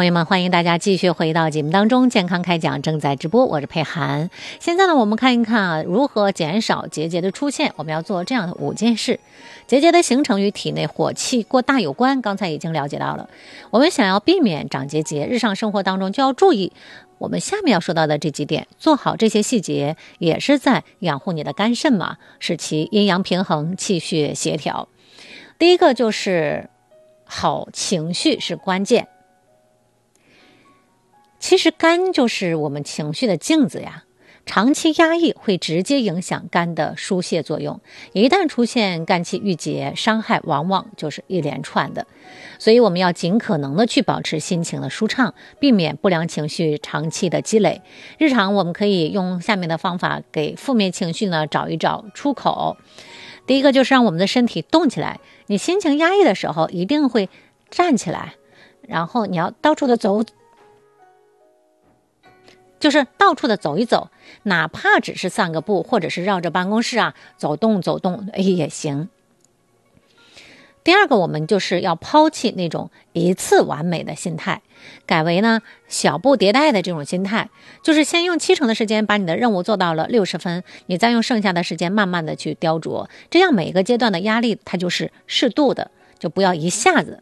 朋友们，欢迎大家继续回到节目当中，健康开讲正在直播，我是佩涵。现在呢，我们看一看如何减少结节的出现。我们要做这样的5件事。结节的形成与体内火气过大有关，刚才已经了解到了。我们想要避免长结节，日常生活当中就要注意我们下面要说到的这几点，做好这些细节，也是在养护你的肝肾嘛，使其阴阳平衡，气血协调。第一个就是好情绪是关键。其实肝就是我们情绪的镜子呀，长期压抑会直接影响肝的疏泄作用，一旦出现肝气郁结，伤害往往就是一连串的。所以我们要尽可能的去保持心情的舒畅，避免不良情绪长期的积累。日常我们可以用下面的方法给负面情绪呢找一找出口。第一个就是让我们的身体动起来，你心情压抑的时候一定会站起来，然后你要到处的走，就是到处的走一走，哪怕只是散个步，或者是绕着办公室走动也行。第二个，我们就是要抛弃那种一次完美的心态，改为呢小步迭代的这种心态，就是先用70%的时间把你的任务做到了60分，你再用剩下的时间慢慢的去雕琢，这样每一个阶段的压力它就是适度的，就不要一下子